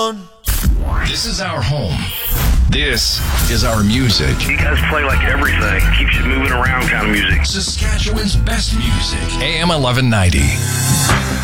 on. This is our home. This is our music. You guys play like everything. Keeps you moving around kind of music. Saskatchewan's best music. AM 1190.